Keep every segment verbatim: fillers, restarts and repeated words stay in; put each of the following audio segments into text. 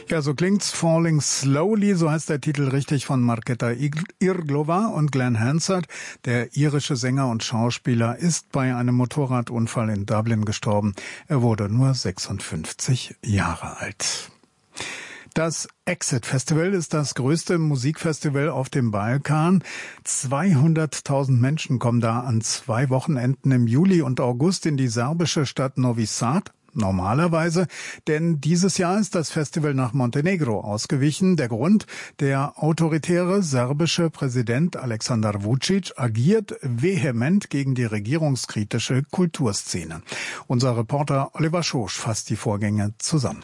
Ja, so klingt's Falling Slowly, so heißt der Titel richtig, von Markéta Irglova und Glenn Hansard. Der irische Sänger und Schauspieler ist bei einem Motorradunfall in Dublin gestorben. Er wurde nur sechsundfünfzig Jahre alt. Das Exit Festival ist das größte Musikfestival auf dem Balkan. zweihunderttausend Menschen kommen da an zwei Wochenenden im Juli und August in die serbische Stadt Novi Sad. Normalerweise, denn dieses Jahr ist das Festival nach Montenegro ausgewichen. Der Grund, der autoritäre serbische Präsident Aleksandar Vučić agiert vehement gegen die regierungskritische Kulturszene. Unser Reporter Oliver Schosch fasst die Vorgänge zusammen.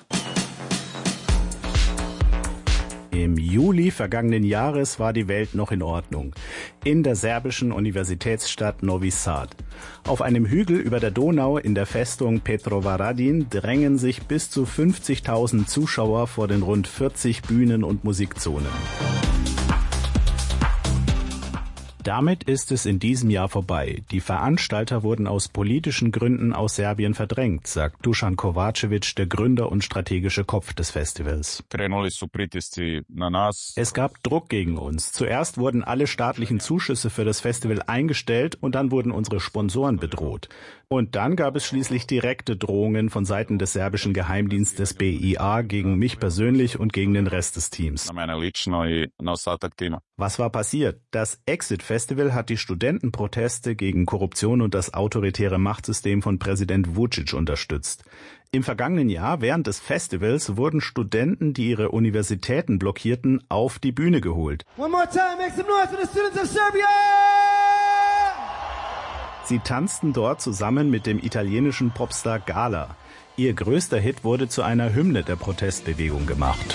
Im Juli vergangenen Jahres war die Welt noch in Ordnung. In der serbischen Universitätsstadt Novi Sad. Auf einem Hügel über der Donau in der Festung Petrovaradin drängen sich bis zu fünfzigtausend Zuschauer vor den rund vierzig Bühnen und Musikzonen. Damit ist es in diesem Jahr vorbei. Die Veranstalter wurden aus politischen Gründen aus Serbien verdrängt, sagt Dušan Kovačević, der Gründer und strategische Kopf des Festivals. Es gab Druck gegen uns. Zuerst wurden alle staatlichen Zuschüsse für das Festival eingestellt und dann wurden unsere Sponsoren bedroht. Und dann gab es schließlich direkte Drohungen von Seiten des serbischen Geheimdienstes B I A gegen mich persönlich und gegen den Rest des Teams. Was war passiert? Das Exit Festival hat die Studentenproteste gegen Korruption und das autoritäre Machtsystem von Präsident Vučić unterstützt. Im vergangenen Jahr, während des Festivals, wurden Studenten, die ihre Universitäten blockierten, auf die Bühne geholt. One more time, make some noise for the students of Serbia! Sie tanzten dort zusammen mit dem italienischen Popstar Gala. Ihr größter Hit wurde zu einer Hymne der Protestbewegung gemacht.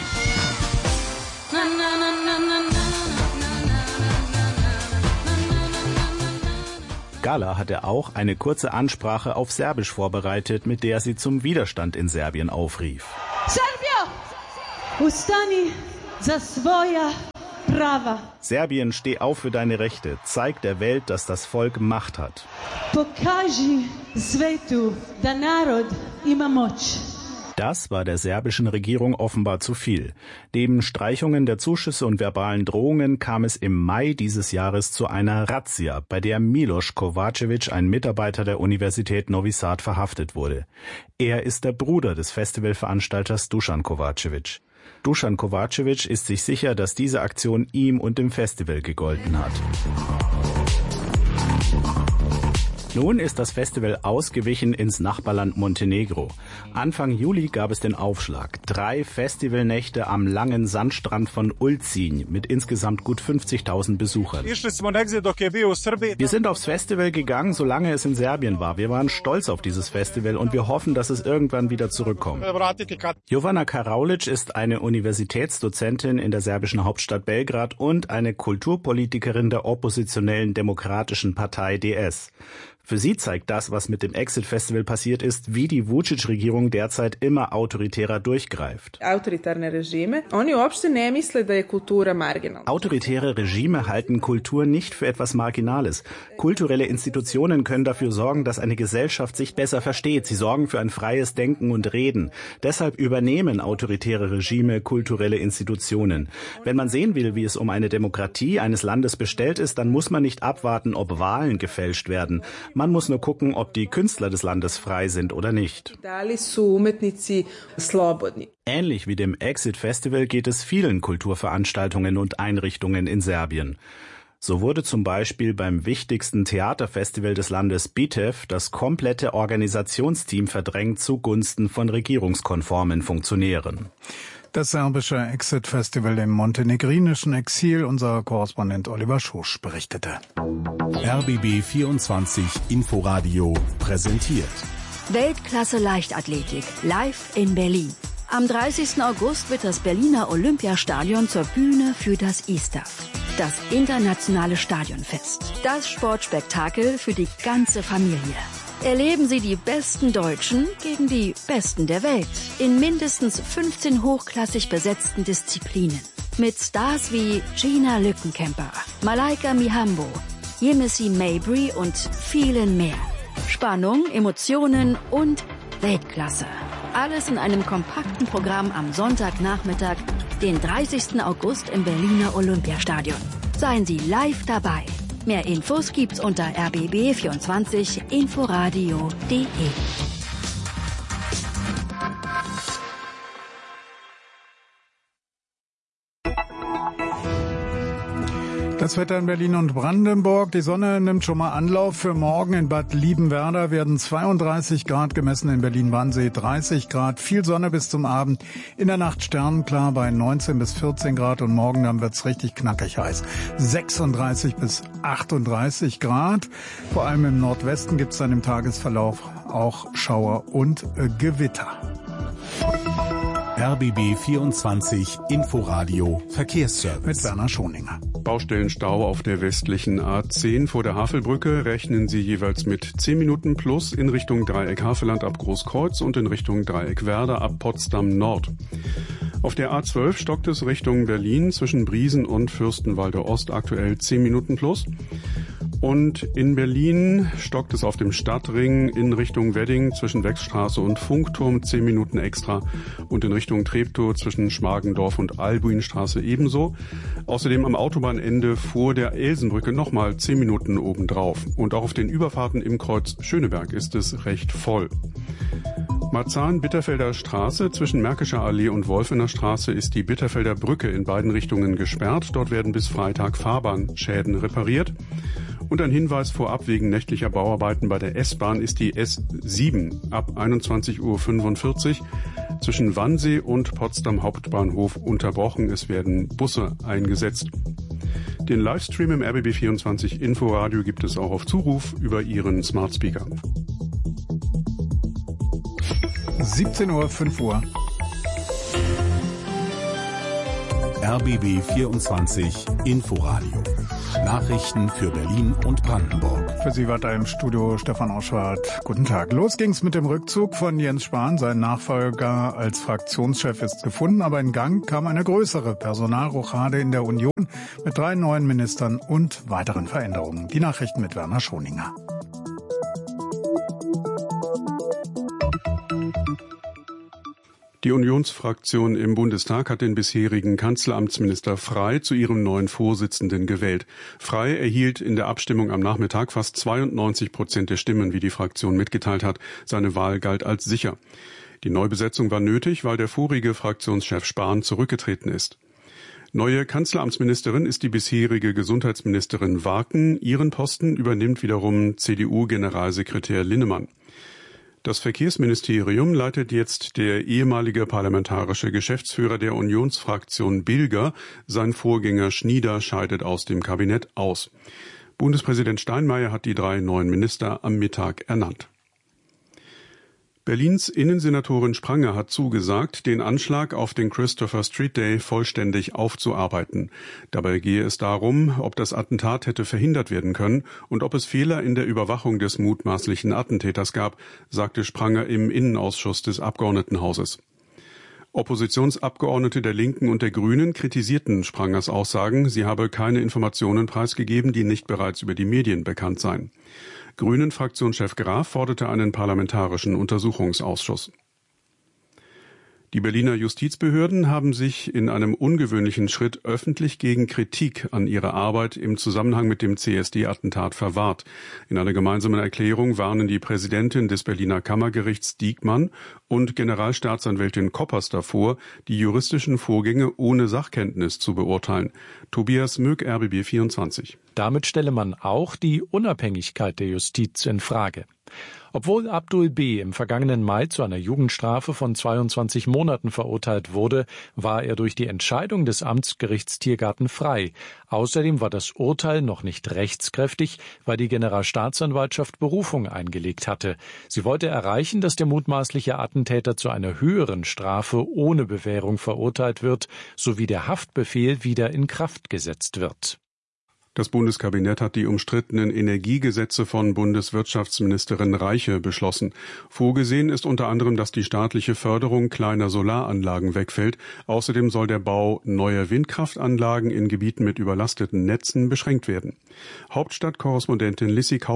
Gala hatte auch eine kurze Ansprache auf Serbisch vorbereitet, mit der sie zum Widerstand in Serbien aufrief. Serbia! Ustani za svoja prava. Serbien, steh auf für deine Rechte. Zeig der Welt, dass das Volk Macht hat. Pokaži svetu da narod ima moć. Das war der serbischen Regierung offenbar zu viel. Neben Streichungen der Zuschüsse und verbalen Drohungen kam es im Mai dieses Jahres zu einer Razzia, bei der Miloš Kovačević, ein Mitarbeiter der Universität Novi Sad, verhaftet wurde. Er ist der Bruder des Festivalveranstalters Dušan Kovačević. Dušan Kovačević ist sich sicher, dass diese Aktion ihm und dem Festival gegolten hat. Nun ist das Festival ausgewichen ins Nachbarland Montenegro. Anfang Juli gab es den Aufschlag. Drei Festivalnächte am langen Sandstrand von Ulcinj mit insgesamt gut fünfzigtausend Besuchern. Wir sind aufs Festival gegangen, solange es in Serbien war. Wir waren stolz auf dieses Festival und wir hoffen, dass es irgendwann wieder zurückkommt. Jovana Karaulic ist eine Universitätsdozentin in der serbischen Hauptstadt Belgrad und eine Kulturpolitikerin der oppositionellen Demokratischen Partei D S. Für sie zeigt das, was mit dem Exit Festival passiert ist, wie die Vučić-Regierung derzeit immer autoritärer durchgreift. Autoritäre Regime, oni uopšte ne misle da je kultura marginal. Autoritäre Regime halten Kultur nicht für etwas Marginales. Kulturelle Institutionen können dafür sorgen, dass eine Gesellschaft sich besser versteht. Sie sorgen für ein freies Denken und Reden. Deshalb übernehmen autoritäre Regime kulturelle Institutionen. Wenn man sehen will, wie es um eine Demokratie eines Landes bestellt ist, dann muss man nicht abwarten, ob Wahlen gefälscht werden. Man muss nur gucken, ob die Künstler des Landes frei sind oder nicht. Ähnlich wie dem Exit Festival geht es vielen Kulturveranstaltungen und Einrichtungen in Serbien. So wurde zum Beispiel beim wichtigsten Theaterfestival des Landes Bitev das komplette Organisationsteam verdrängt zugunsten von regierungskonformen Funktionären. Das serbische Exit Festival im montenegrinischen Exil, unser Korrespondent Oliver Schosch berichtete. R B B vierundzwanzig Inforadio präsentiert. Weltklasse Leichtathletik, live in Berlin. Am dreißigsten August wird das Berliner Olympiastadion zur Bühne für das I S T A F, das internationale Stadionfest. Das Sportspektakel für die ganze Familie. Erleben Sie die besten Deutschen gegen die Besten der Welt in mindestens fünfzehn hochklassig besetzten Disziplinen. Mit Stars wie Gina Lückenkämper, Malaika Mihambo, Yemisi Mabry und vielen mehr. Spannung, Emotionen und Weltklasse. alles in einem kompakten Programm am Sonntagnachmittag, den dreißigsten August im Berliner Olympiastadion. Seien Sie live dabei. Mehr Infos gibt's unter r b b vierundzwanzig inforadio punkt d e. Das Wetter in Berlin und Brandenburg. Die Sonne nimmt schon mal Anlauf. Für morgen in Bad Liebenwerda werden zweiunddreißig Grad gemessen, in Berlin-Wannsee dreißig Grad. Viel Sonne bis zum Abend. In der Nacht sternenklar bei neunzehn bis vierzehn Grad und morgen dann wird's richtig knackig heiß. sechsunddreißig bis achtunddreißig Grad. Vor allem im Nordwesten gibt's dann im Tagesverlauf auch Schauer und äh, Gewitter. R B B vierundzwanzig Inforadio Verkehrsservice. Mit Werner Schoninger. Baustellenstau auf der westlichen A zehn vor der Havelbrücke rechnen Sie jeweils mit zehn Minuten plus in Richtung Dreieck Havelland ab Großkreuz und in Richtung Dreieck Werder ab Potsdam Nord. Auf der A zwölf stockt es Richtung Berlin zwischen Briesen und Fürstenwalde Ost aktuell zehn Minuten plus. Und in Berlin stockt es auf dem Stadtring in Richtung Wedding zwischen Wechstraße und Funkturm zehn Minuten extra und in Richtung Treptow zwischen Schmargendorf und Albuinstraße ebenso. Außerdem am Autobahnende vor der Elsenbrücke nochmal zehn Minuten obendrauf. Und auch auf den Überfahrten im Kreuz Schöneberg ist es recht voll. Marzahn-Bitterfelder Straße zwischen Märkischer Allee und Wolfener Straße ist die Bitterfelder Brücke in beiden Richtungen gesperrt. Dort werden bis Freitag Fahrbahnschäden repariert. Und ein Hinweis vorab: wegen nächtlicher Bauarbeiten bei der S-Bahn ist die S sieben ab einundzwanzig Uhr fünfundvierzig zwischen Wannsee und Potsdam Hauptbahnhof unterbrochen. Es werden Busse eingesetzt. Den Livestream im R B B vierundzwanzig Inforadio gibt es auch auf Zuruf über Ihren Smart Speaker. siebzehn Uhr, fünf Uhr. R B B vierundzwanzig Inforadio. Nachrichten für Berlin und Brandenburg. Für Sie war da im Studio Stefan Oschwart. Guten Tag. Los ging's mit dem Rückzug von Jens Spahn. Sein Nachfolger als Fraktionschef ist gefunden, aber in Gang kam eine größere Personalrochade in der Union mit drei neuen Ministern und weiteren Veränderungen. Die Nachrichten mit Werner Schoninger. Die Unionsfraktion im Bundestag hat den bisherigen Kanzleramtsminister Frey zu ihrem neuen Vorsitzenden gewählt. Frey erhielt in der Abstimmung am Nachmittag fast zweiundneunzig Prozent der Stimmen, wie die Fraktion mitgeteilt hat. Seine Wahl galt als sicher. Die Neubesetzung war nötig, weil der vorige Fraktionschef Spahn zurückgetreten ist. Neue Kanzleramtsministerin ist die bisherige Gesundheitsministerin Warken. Ihren Posten übernimmt wiederum C D U-Generalsekretär Linnemann. Das Verkehrsministerium leitet jetzt der ehemalige parlamentarische Geschäftsführer der Unionsfraktion Bilger. Sein Vorgänger Schnieder scheidet aus dem Kabinett aus. Bundespräsident Steinmeier hat die drei neuen Minister am Mittag ernannt. Berlins Innensenatorin Spranger hat zugesagt, den Anschlag auf den Christopher Street Day vollständig aufzuarbeiten. Dabei gehe es darum, ob das Attentat hätte verhindert werden können und ob es Fehler in der Überwachung des mutmaßlichen Attentäters gab, sagte Spranger im Innenausschuss des Abgeordnetenhauses. Oppositionsabgeordnete der Linken und der Grünen kritisierten Sprangers Aussagen, sie habe keine Informationen preisgegeben, die nicht bereits über die Medien bekannt seien. Grünen-Fraktionschef Graf forderte einen parlamentarischen Untersuchungsausschuss. Die Berliner Justizbehörden haben sich in einem ungewöhnlichen Schritt öffentlich gegen Kritik an ihrer Arbeit im Zusammenhang mit dem C S D-Attentat verwahrt. In einer gemeinsamen Erklärung warnen die Präsidentin des Berliner Kammergerichts Diekmann und Generalstaatsanwältin Koppers davor, die juristischen Vorgänge ohne Sachkenntnis zu beurteilen. Tobias Möck, R B B vierundzwanzig. Damit stelle man auch die Unabhängigkeit der Justiz in Frage. Obwohl Abdul B. im vergangenen Mai zu einer Jugendstrafe von zweiundzwanzig Monaten verurteilt wurde, war er durch die Entscheidung des Amtsgerichts Tiergarten frei. Außerdem war das Urteil noch nicht rechtskräftig, weil die Generalstaatsanwaltschaft Berufung eingelegt hatte. Sie wollte erreichen, dass der mutmaßliche Attentäter zu einer höheren Strafe ohne Bewährung verurteilt wird, sowie der Haftbefehl wieder in Kraft gesetzt wird. Das Bundeskabinett hat die umstrittenen Energiegesetze von Bundeswirtschaftsministerin Reiche beschlossen. Vorgesehen ist unter anderem, dass die staatliche Förderung kleiner Solaranlagen wegfällt. Außerdem soll der Bau neuer Windkraftanlagen in Gebieten mit überlasteten Netzen beschränkt werden. Hauptstadtkorrespondentin Lissy Kaufmann.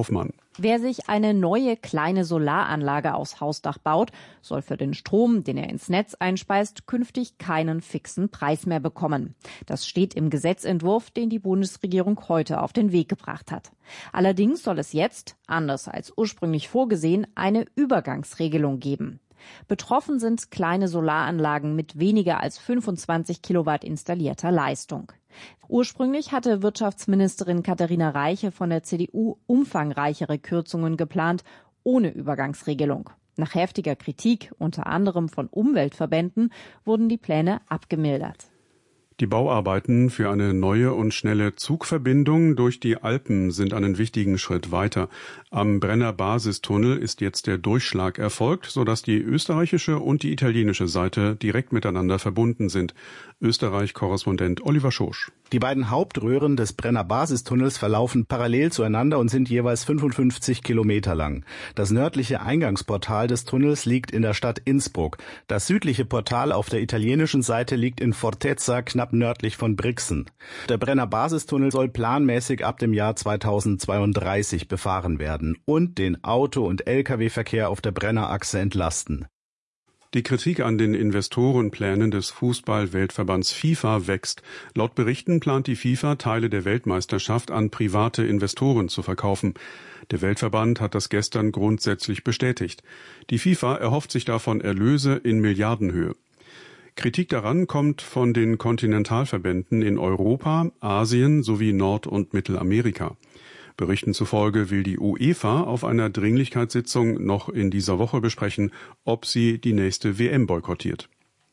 Wer sich eine neue kleine Solaranlage aufs Hausdach baut, soll für den Strom, den er ins Netz einspeist, künftig keinen fixen Preis mehr bekommen. Das steht im Gesetzentwurf, den die Bundesregierung heute auf den Weg gebracht hat. Allerdings soll es jetzt, anders als ursprünglich vorgesehen, eine Übergangsregelung geben. Betroffen sind kleine Solaranlagen mit weniger als fünfundzwanzig Kilowatt installierter Leistung. Ursprünglich hatte Wirtschaftsministerin Katharina Reiche von der C D U umfangreichere Kürzungen geplant, ohne Übergangsregelung. Nach heftiger Kritik, unter anderem von Umweltverbänden, wurden die Pläne abgemildert. Die Bauarbeiten für eine neue und schnelle Zugverbindung durch die Alpen sind einen wichtigen Schritt weiter. Am Brenner Basistunnel ist jetzt der Durchschlag erfolgt, sodass die österreichische und die italienische Seite direkt miteinander verbunden sind. Österreich-Korrespondent Oliver Schosch. Die beiden Hauptröhren des Brenner Basistunnels verlaufen parallel zueinander und sind jeweils fünfundfünfzig Kilometer lang. Das nördliche Eingangsportal des Tunnels liegt in der Stadt Innsbruck. Das südliche Portal auf der italienischen Seite liegt in Fortezza, knapp nördlich von Brixen. Der Brenner Basistunnel soll planmäßig ab dem Jahr zweitausendzweiunddreißig befahren werden und den Auto- und L K W-Verkehr auf der Brennerachse entlasten. Die Kritik an den Investorenplänen des Fußball-Weltverbands FIFA wächst. Laut Berichten plant die FIFA, Teile der Weltmeisterschaft an private Investoren zu verkaufen. Der Weltverband hat das gestern grundsätzlich bestätigt. Die FIFA erhofft sich davon Erlöse in Milliardenhöhe. Kritik daran kommt von den Kontinentalverbänden in Europa, Asien sowie Nord- und Mittelamerika. Berichten zufolge will die UEFA auf einer Dringlichkeitssitzung noch in dieser Woche besprechen, ob sie die nächste W M boykottiert.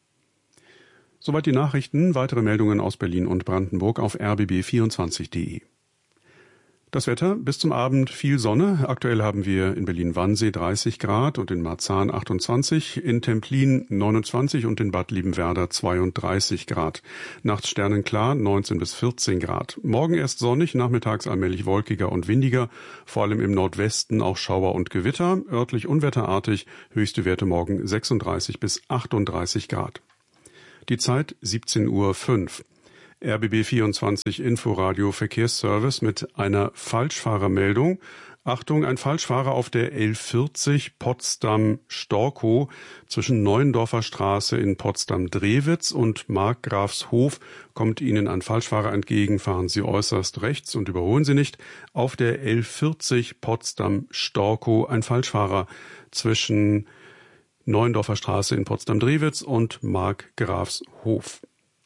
Soweit die Nachrichten. Weitere Meldungen aus Berlin und Brandenburg auf r b b vierundzwanzig punkt d e. Das Wetter bis zum Abend viel Sonne. Aktuell haben wir in Berlin-Wannsee dreißig Grad und in Marzahn achtundzwanzig, in Templin neunundzwanzig und in Bad Liebenwerda zweiunddreißig Grad. Nachts sternenklar neunzehn bis vierzehn Grad. Morgen erst sonnig, nachmittags allmählich wolkiger und windiger. Vor allem im Nordwesten auch Schauer und Gewitter. Örtlich unwetterartig. Höchste Werte morgen sechsunddreißig bis achtunddreißig Grad. Die Zeit siebzehn Uhr fünf. R B B vierundzwanzig Inforadio Verkehrsservice mit einer Falschfahrermeldung. Achtung, ein Falschfahrer auf der L vierzig Potsdam-Storkow zwischen Neuendorfer Straße in Potsdam-Drewitz und Markgrafshof kommt Ihnen ein Falschfahrer entgegen. Fahren Sie äußerst rechts und überholen Sie nicht. Auf der L vierzig Potsdam-Storkow ein Falschfahrer zwischen Neuendorfer Straße in Potsdam-Drewitz und Markgrafshof.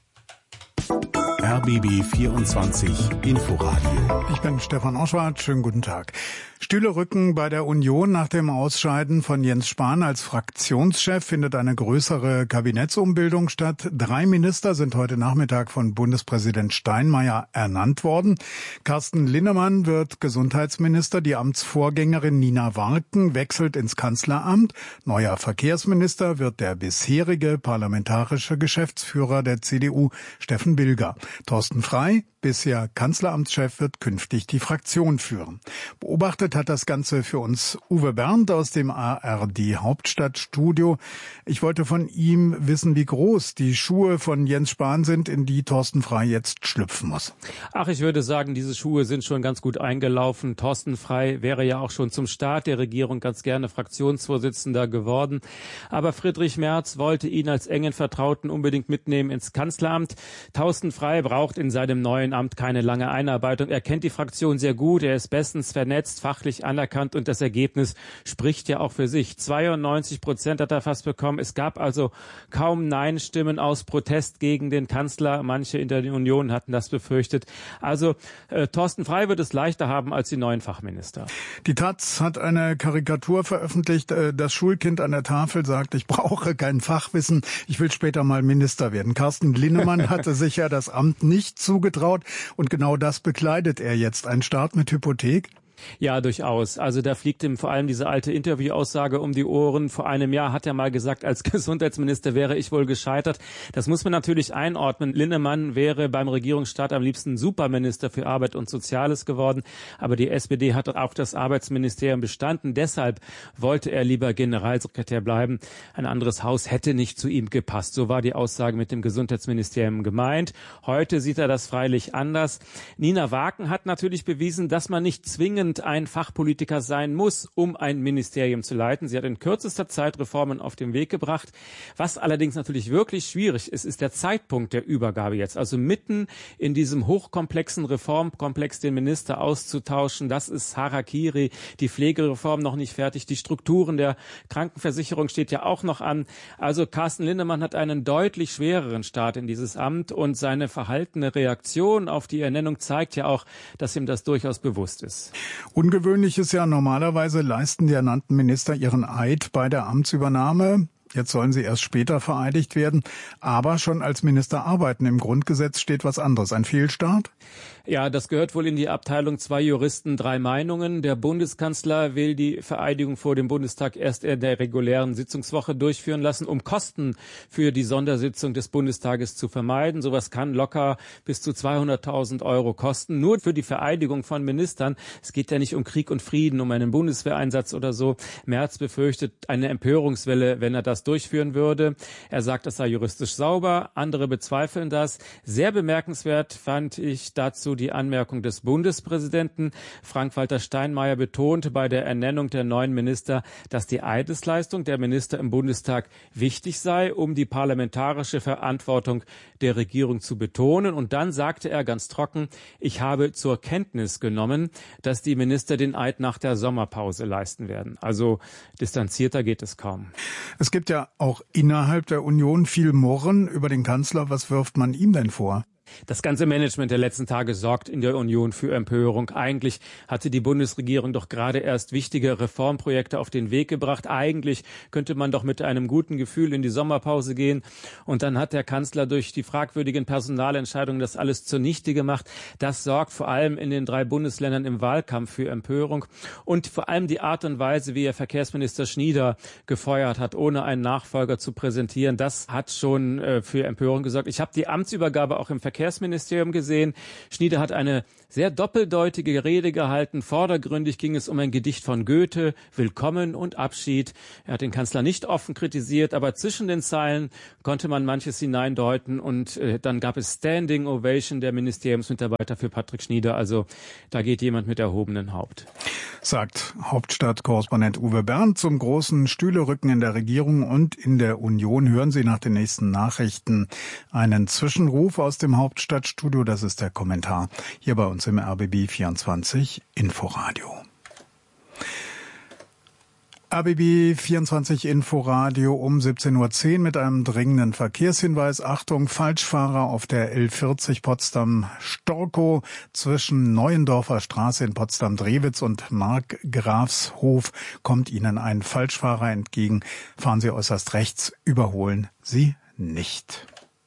R B B vierundzwanzig Inforadio. Ich bin Stefan Oschwart. Schönen guten Tag. Stühle rücken bei der Union. Nach dem Ausscheiden von Jens Spahn als Fraktionschef findet eine größere Kabinettsumbildung statt. Drei Minister sind heute Nachmittag von Bundespräsident Steinmeier ernannt worden. Carsten Linnemann wird Gesundheitsminister. Die Amtsvorgängerin Nina Warken wechselt ins Kanzleramt. Neuer Verkehrsminister wird der bisherige parlamentarische Geschäftsführer der C D U, Steffen Bilger. Thorsten Frey, bisher Kanzleramtschef, wird künftig die Fraktion führen. Beobachtet hat das Ganze für uns Uwe Berndt aus dem A R D Hauptstadtstudio. Ich wollte von ihm wissen, wie groß die Schuhe von Jens Spahn sind, in die Thorsten Frey jetzt schlüpfen muss. Ach, ich würde sagen, diese Schuhe sind schon ganz gut eingelaufen. Thorsten Frey wäre ja auch schon zum Start der Regierung ganz gerne Fraktionsvorsitzender geworden. Aber Friedrich Merz wollte ihn als engen Vertrauten unbedingt mitnehmen ins Kanzleramt. Thorsten Frey braucht in seinem neuen Amt keine lange Einarbeitung. Er kennt die Fraktion sehr gut, er ist bestens vernetzt, fachlich anerkannt und das Ergebnis spricht ja auch für sich. zweiundneunzig Prozent hat er fast bekommen. Es gab also kaum Nein-Stimmen aus Protest gegen den Kanzler. Manche in der Union hatten das befürchtet. Also äh, Thorsten Frey wird es leichter haben als die neuen Fachminister. Die Taz hat eine Karikatur veröffentlicht. Äh, das Schulkind an der Tafel sagt, ich brauche kein Fachwissen, ich will später mal Minister werden. Carsten Linnemann hatte sich ja das Amt nicht zugetraut und genau das bekleidet er jetzt. Ein Staat mit Hypothek? Ja, durchaus. Also da fliegt ihm vor allem diese alte Interviewaussage um die Ohren. Vor einem Jahr hat er mal gesagt, als Gesundheitsminister wäre ich wohl gescheitert. Das muss man natürlich einordnen. Linnemann wäre beim Regierungsstart am liebsten Superminister für Arbeit und Soziales geworden. Aber die S P D hat auch das Arbeitsministerium bestanden. Deshalb wollte er lieber Generalsekretär bleiben. Ein anderes Haus hätte nicht zu ihm gepasst. So war die Aussage mit dem Gesundheitsministerium gemeint. Heute sieht er das freilich anders. Nina Warken hat natürlich bewiesen, dass man nicht zwingend zwingend ein Fachpolitiker sein muss, um ein Ministerium zu leiten. Sie hat in kürzester Zeit Reformen auf den Weg gebracht. Was allerdings natürlich wirklich schwierig ist, ist der Zeitpunkt der Übergabe jetzt. Also mitten in diesem hochkomplexen Reformkomplex den Minister auszutauschen, das ist Harakiri. Die Pflegereform noch nicht fertig, die Strukturen der Krankenversicherung steht ja auch noch an. Also Carsten Linnemann hat einen deutlich schwereren Start in dieses Amt und seine verhaltene Reaktion auf die Ernennung zeigt ja auch, dass ihm das durchaus bewusst ist. Ungewöhnlich ist ja, normalerweise leisten die ernannten Minister ihren Eid bei der Amtsübernahme. Jetzt sollen sie erst später vereidigt werden, aber schon als Minister arbeiten. Im Grundgesetz steht was anderes. Ein Fehlstart? Ja, das gehört wohl in die Abteilung zwei Juristen, drei Meinungen. Der Bundeskanzler will die Vereidigung vor dem Bundestag erst in der regulären Sitzungswoche durchführen lassen, um Kosten für die Sondersitzung des Bundestages zu vermeiden. Sowas kann locker bis zu zweihunderttausend Euro kosten, nur für die Vereidigung von Ministern. Es geht ja nicht um Krieg und Frieden, um einen Bundeswehreinsatz oder so. Merz befürchtet eine Empörungswelle, wenn er das durchführen würde. Er sagt, das sei juristisch sauber. Andere bezweifeln das. Sehr bemerkenswert fand ich dazu die Anmerkung des Bundespräsidenten. Frank-Walter Steinmeier betonte bei der Ernennung der neuen Minister, dass die Eidesleistung der Minister im Bundestag wichtig sei, um die parlamentarische Verantwortung der Regierung zu betonen. Und dann sagte er ganz trocken, ich habe zur Kenntnis genommen, dass die Minister den Eid nach der Sommerpause leisten werden. Also distanzierter geht es kaum. Es gibt ja auch innerhalb der Union viel Murren über den Kanzler. Was wirft man ihm denn vor? Das ganze Management der letzten Tage sorgt in der Union für Empörung. Eigentlich hatte die Bundesregierung doch gerade erst wichtige Reformprojekte auf den Weg gebracht. Eigentlich könnte man doch mit einem guten Gefühl in die Sommerpause gehen. Und dann hat der Kanzler durch die fragwürdigen Personalentscheidungen das alles zunichte gemacht. Das sorgt vor allem in den drei Bundesländern im Wahlkampf für Empörung. Und vor allem die Art und Weise, wie er Verkehrsminister Schnieder gefeuert hat, ohne einen Nachfolger zu präsentieren, das hat schon äh, für Empörung gesorgt. Ich habe die Amtsübergabe auch im Verkehrsministerium gesehen. Schnieder hat eine sehr doppeldeutige Rede gehalten. Vordergründig ging es um ein Gedicht von Goethe, Willkommen und Abschied. Er hat den Kanzler nicht offen kritisiert, aber zwischen den Zeilen konnte man manches hineindeuten und äh, dann gab es Standing Ovation der Ministeriumsmitarbeiter für Patrick Schnieder. Also da geht jemand mit erhobenem Haupt. Sagt Hauptstadtkorrespondent Uwe Bernd zum großen Stühlerücken in der Regierung und in der Union. Hören Sie nach den nächsten Nachrichten einen Zwischenruf aus dem Hauptstadtstudio. Das ist der Kommentar hier bei uns im R B B vierundzwanzig Inforadio. R B B vierundzwanzig Inforadio um siebzehn Uhr zehn mit einem dringenden Verkehrshinweis. Achtung, Falschfahrer auf der L vierzig Potsdam-Storkow zwischen Neuendorfer Straße in Potsdam-Drewitz und Markgrafshof kommt Ihnen ein Falschfahrer entgegen. Fahren Sie äußerst rechts, überholen Sie nicht.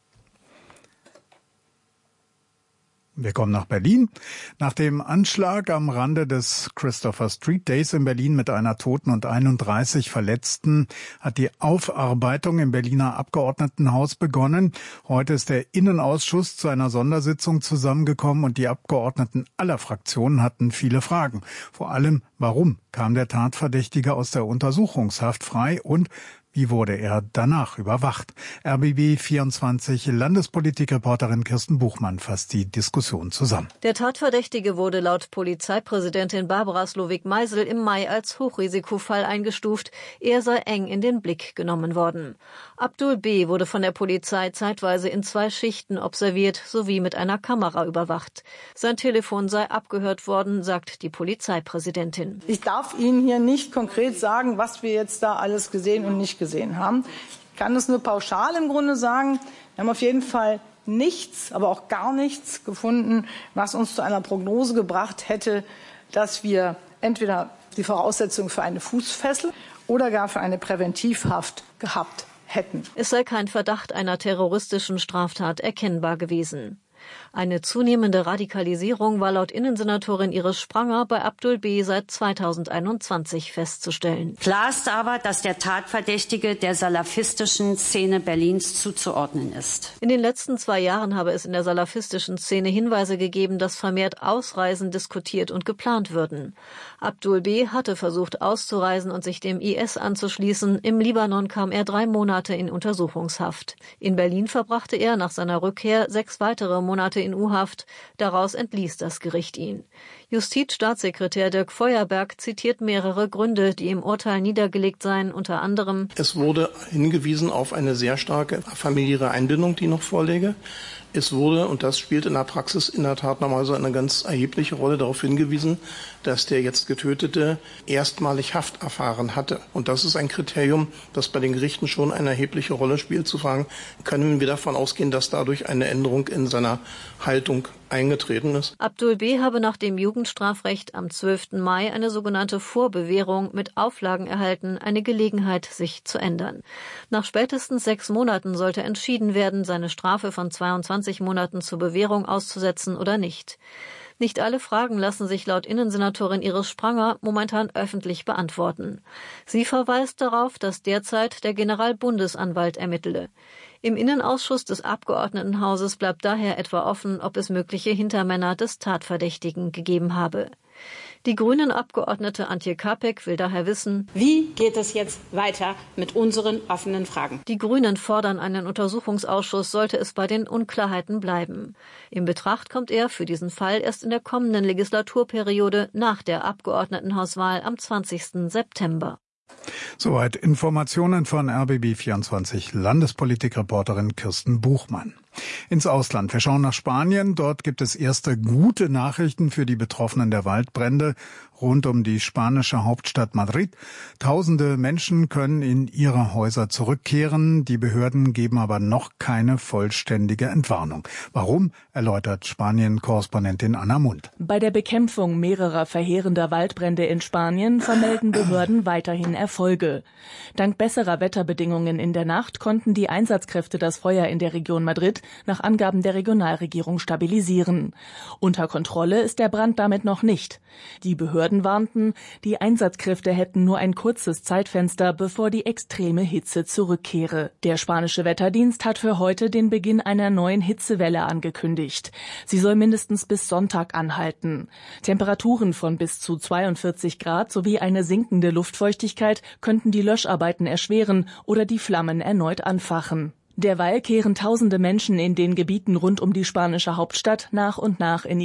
Wir kommen nach Berlin. Nach dem Anschlag am Rande des Christopher Street Days in Berlin mit einer Toten und einunddreißig Verletzten hat die Aufarbeitung im Berliner Abgeordnetenhaus begonnen. Heute ist der Innenausschuss zu einer Sondersitzung zusammengekommen und die Abgeordneten aller Fraktionen hatten viele Fragen. Vor allem, warum kam der Tatverdächtige aus der Untersuchungshaft frei und wie wurde er danach überwacht? R B B vierundzwanzig Landespolitikreporterin Kirsten Buchmann fasst die Diskussion zusammen. Der Tatverdächtige wurde laut Polizeipräsidentin Barbara Slowik-Meisel im Mai als Hochrisikofall eingestuft. Er sei eng in den Blick genommen worden. Abdul B. wurde von der Polizei zeitweise in zwei Schichten observiert sowie mit einer Kamera überwacht. Sein Telefon sei abgehört worden, sagt die Polizeipräsidentin. Ich darf Ihnen hier nicht konkret sagen, was wir jetzt da alles gesehen und nicht gesehen gesehen haben. Ich kann das nur pauschal im Grunde sagen. Wir haben auf jeden Fall nichts, aber auch gar nichts gefunden, was uns zu einer Prognose gebracht hätte, dass wir entweder die Voraussetzungen für eine Fußfessel oder gar für eine Präventivhaft gehabt hätten. Es sei kein Verdacht einer terroristischen Straftat erkennbar gewesen. Eine zunehmende Radikalisierung war laut Innensenatorin Iris Spranger bei Abdul B. seit zweitausendeinundzwanzig festzustellen. Klar ist aber, dass der Tatverdächtige der salafistischen Szene Berlins zuzuordnen ist. In den letzten zwei Jahren habe es in der salafistischen Szene Hinweise gegeben, dass vermehrt Ausreisen diskutiert und geplant würden. Abdul B. hatte versucht auszureisen und sich dem I S anzuschließen. Im Libanon kam er drei Monate in Untersuchungshaft. In Berlin verbrachte er nach seiner Rückkehr sechs weitere Monate Monate in U-Haft. Daraus entließ das Gericht ihn. Justizstaatssekretär Dirk Feuerberg zitiert mehrere Gründe, die im Urteil niedergelegt seien, unter anderem: Es wurde hingewiesen auf eine sehr starke familiäre Einbindung, die noch vorläge. Es wurde, und das spielt in der Praxis in der Tat normalerweise eine ganz erhebliche Rolle, darauf hingewiesen, dass der jetzt Getötete erstmalig Haft erfahren hatte. Und das ist ein Kriterium, das bei den Gerichten schon eine erhebliche Rolle spielt, zu fragen, können wir davon ausgehen, dass dadurch eine Änderung in seiner Haltung eingetreten ist. Abdul B. habe nach dem Jugendstrafrecht am zwölften Mai eine sogenannte Vorbewährung mit Auflagen erhalten, eine Gelegenheit, sich zu ändern. Nach spätestens sechs Monaten sollte entschieden werden, seine Strafe von zweiundzwanzig Monaten zur Bewährung auszusetzen oder nicht. Nicht alle Fragen lassen sich laut Innensenatorin Iris Spranger momentan öffentlich beantworten. Sie verweist darauf, dass derzeit der Generalbundesanwalt ermittele. Im Innenausschuss des Abgeordnetenhauses bleibt daher etwa offen, ob es mögliche Hintermänner des Tatverdächtigen gegeben habe. Die Grünen-Abgeordnete Antje Kapek will daher wissen: Wie geht es jetzt weiter mit unseren offenen Fragen? Die Grünen fordern einen Untersuchungsausschuss, sollte es bei den Unklarheiten bleiben. In Betracht kommt er für diesen Fall erst in der kommenden Legislaturperiode nach der Abgeordnetenhauswahl am zwanzigsten September. Soweit Informationen von R B B vierundzwanzig Landespolitikreporterin Kirsten Buchmann. Ins Ausland. Wir schauen nach Spanien. Dort gibt es erste gute Nachrichten für die Betroffenen der Waldbrände rund um die spanische Hauptstadt Madrid. Tausende Menschen können in ihre Häuser zurückkehren. Die Behörden geben aber noch keine vollständige Entwarnung. Warum, erläutert Spanien-Korrespondentin Anna Mund. Bei der Bekämpfung mehrerer verheerender Waldbrände in Spanien vermelden Behörden weiterhin Erfolge. Dank besserer Wetterbedingungen in der Nacht konnten die Einsatzkräfte das Feuer in der Region Madrid nach Angaben der Regionalregierung stabilisieren. Unter Kontrolle ist der Brand damit noch nicht. Die Behörden warnten, die Einsatzkräfte hätten nur ein kurzes Zeitfenster, bevor die extreme Hitze zurückkehre. Der spanische Wetterdienst hat für heute den Beginn einer neuen Hitzewelle angekündigt. Sie soll mindestens bis Sonntag anhalten. Temperaturen von bis zu zweiundvierzig Grad sowie eine sinkende Luftfeuchtigkeit könnten die Löscharbeiten erschweren oder die Flammen erneut anfachen. Derweil kehren tausende Menschen in den Gebieten rund um die spanische Hauptstadt nach und nach in